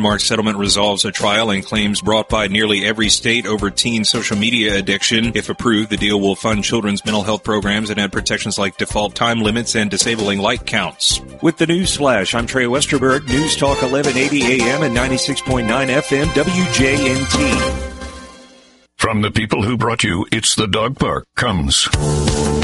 landmark settlement resolves a trial and claims brought by nearly every state over teen social media addiction. If approved, the deal will fund children's mental health programs and add protections like default time limits and disabling like counts. With the News Flash, I'm Trey Westerberg, News Talk 1180 AM and 96.9 FM WJNT. From the people who brought you It's the Dog Park comes